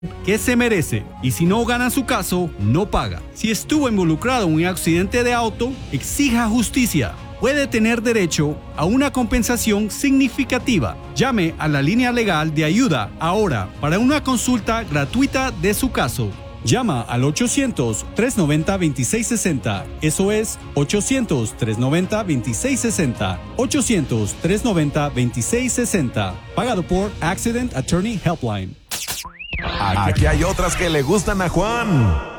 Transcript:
que se merece, y si no gana su caso, no paga. Si estuvo involucrado en un accidente de auto, exija justicia. Puede tener derecho a una compensación significativa. Llame a la línea legal de ayuda ahora para una consulta gratuita de su caso. Llama al 800-390-2660. Eso es 800-390-2660. 800-390-2660. Pagado por Accident Attorney Helpline. Aquí hay otras que le gustan a Juan.